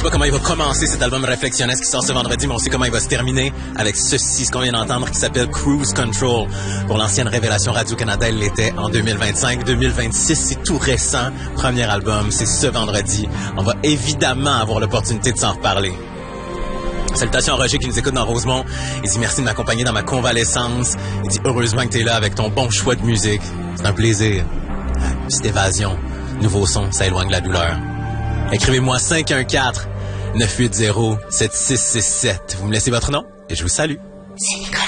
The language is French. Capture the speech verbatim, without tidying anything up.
sait pas comment il va commencer cet album réflexionnesque qui sort ce vendredi, mais on sait comment il va se terminer avec ceci, ce qu'on vient d'entendre, qui s'appelle Cruise Control. Pour l'ancienne Révélation Radio-Canada, il l'était en deux mille vingt-cinq. deux mille vingt-six, c'est tout récent. Premier album, c'est ce vendredi. On va évidemment avoir l'opportunité de s'en reparler. Salutations à Roger qui nous écoute dans Rosemont. Il dit merci de m'accompagner dans ma convalescence. Il dit heureusement que t'es là avec ton bon choix de musique. C'est un plaisir. Petite évasion. Nouveau son, ça éloigne la douleur. Écrivez-moi cinq un quatre neuf huit zéro sept six six sept. Vous me laissez votre nom et je vous salue.